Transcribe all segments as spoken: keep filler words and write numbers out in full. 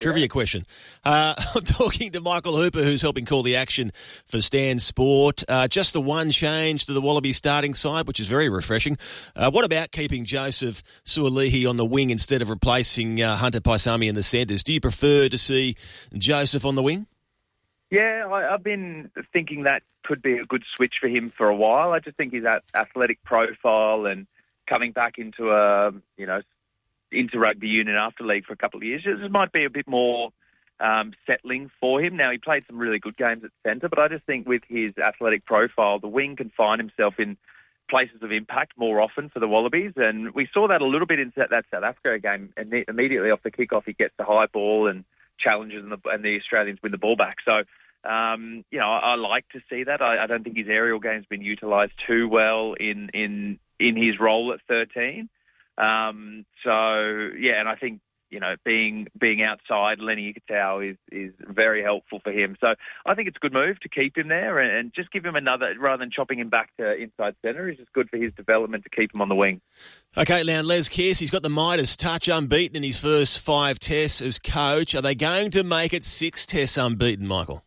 Trivia question. Uh, I'm talking to Michael Hooper, who's helping call the action for Stan Sport. Uh, just the one change to the Wallaby starting side, which is very refreshing. Uh, what about keeping Joseph Sualihi on the wing instead of replacing uh, Hunter Paisami in the centres? Do you prefer to see Joseph on the wing? Yeah, I, I've been thinking that could be a good switch for him for a while. I just think his athletic profile and coming back into a, you know, into rugby union after league for a couple of years, this might be a bit more um, settling for him. Now, he played some really good games at centre, but I just think with his athletic profile, the wing can find himself in places of impact more often for the Wallabies, and we saw that a little bit in that South Africa game. And immediately off the kickoff, he gets the high ball and challenges, and the, and the Australians win the ball back. So, um, you know, I, I like to see that. I, I don't think his aerial game's been utilised too well in, in, in his role at thirteen. Um, so, yeah, and I think, you know, being being outside Lenny Ikitau is, is very helpful for him. So I think it's a good move to keep him there and, and just give him another, rather than chopping him back to inside centre. It's just good for his development to keep him on the wing. Okay, now Les Kiss, he's got the Midas touch unbeaten in his first five tests as coach. Are they going to make it six tests unbeaten, Michael?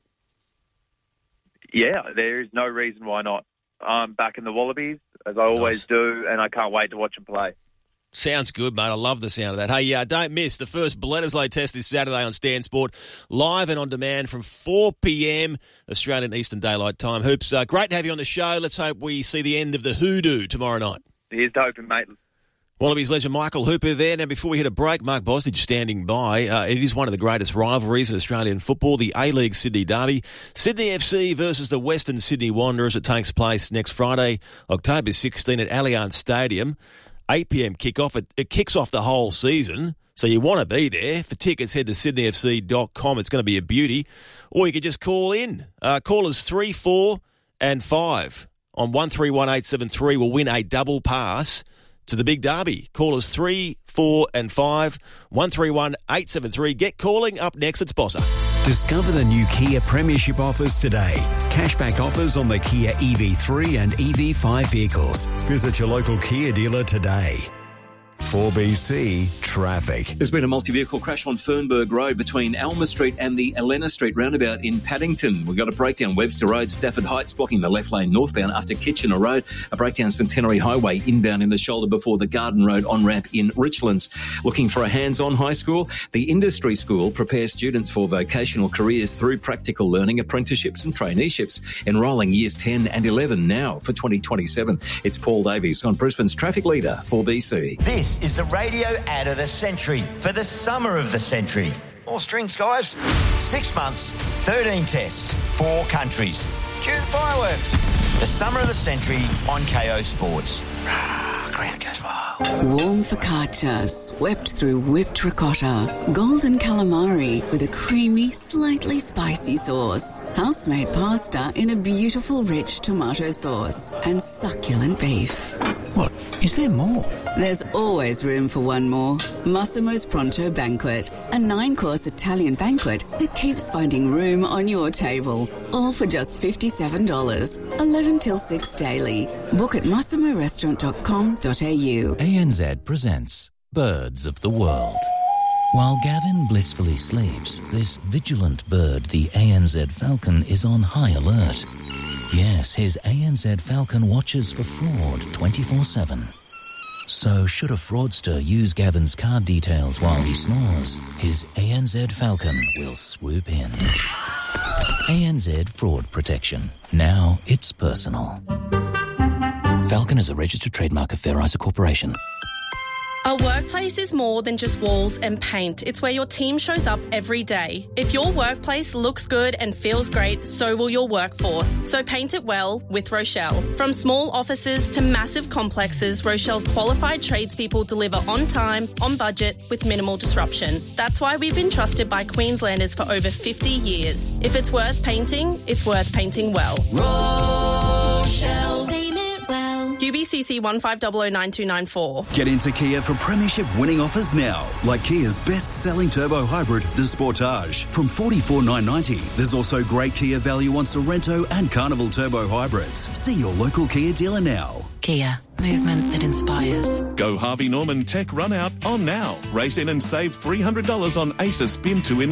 Yeah, there is no reason why not. I'm back in the Wallabies, as I always nice. do, and I can't wait to watch them play. Sounds good, mate. I love the sound of that. Hey, uh, don't miss the first Bledisloe test this Saturday on Stan Sport, live and on demand from four p.m. Australian Eastern Daylight Time. Hoops, uh, great to have you on the show. Let's hope we see the end of the hoodoo tomorrow night. Here's to hoping, mate. Wallabies legend Michael Hooper there. Now, before we hit a break, Mark Bosnich standing by. Uh, it is one of the greatest rivalries in Australian football, the A-League Sydney Derby. Sydney F C versus the Western Sydney Wanderers. It takes place next Friday, October sixteenth at Allianz Stadium. eight p.m. kickoff. It, it kicks off the whole season, so you want to be there. For tickets, head to sydney f c dot com. It's going to be a beauty. Or you could just call in. Uh, callers three, four and five on one three one eight seven three will win a double pass to the big derby. Callers three, four and five, one three one eight seven three. Get calling. Up next, it's Bossa. Discover the new Kia Premiership offers today. Cashback offers on the Kia E V three and E V five vehicles. Visit your local Kia dealer today. four B C Traffic. There's been a multi-vehicle crash on Fernberg Road between Alma Street and the Elena Street roundabout in Paddington. We've got a breakdown Webster Road, Stafford Heights, blocking the left lane northbound after Kitchener Road. A breakdown Centenary Highway inbound in the shoulder before the Garden Road on-ramp in Richlands. Looking for a hands-on high school? The Industry School prepares students for vocational careers through practical learning, apprenticeships and traineeships. Enrolling years ten and eleven now for twenty twenty-seven. It's Paul Davies on Brisbane's Traffic Leader, four B C. This is the radio ad of the century for the summer of the century. More strings, guys. Six months, thirteen tests, four countries. Cue the fireworks. The summer of the century on K O Sports. Ah, ground goes wild. Warm focaccia swept through whipped ricotta. Golden calamari with a creamy, slightly spicy sauce. House-made pasta in a beautiful, rich tomato sauce. And succulent beef. What? Is there more? There's always room for one more. Massimo's Pronto Banquet, a nine-course Italian banquet that keeps finding room on your table. All for just fifty-seven dollars. eleven till six daily. Book at massimo restaurant dot com dot a u. A N Z presents Birds of the World. While Gavin blissfully sleeps, this vigilant bird, the A N Z falcon, is on high alert. Yes, his A N Z falcon watches for fraud twenty-four seven. So should a fraudster use Gavin's card details while he snores, his A N Z falcon will swoop in. A N Z Fraud Protection. Now it's personal. Falcon is a registered trademark of Fair Isa Corporation. A workplace is more than just walls and paint. It's where your team shows up every day. If your workplace looks good and feels great, so will your workforce. So paint it well with Rochelle. From small offices to massive complexes, Rochelle's qualified tradespeople deliver on time, on budget, with minimal disruption. That's why we've been trusted by Queenslanders for over fifty years. If it's worth painting, it's worth painting well. Rochelle. Paint it well. You B C C one five zero zero nine two nine four. Get into Kia for premiership winning offers now, like Kia's best-selling turbo hybrid, the Sportage, from forty-four thousand nine hundred ninety dollars. There's also great Kia value on Sorrento and Carnival turbo hybrids. See your local Kia dealer now. Kia, movement that inspires. Go Harvey Norman Tech Run Out on now. Race in and save three hundred dollars on Acer Spin two in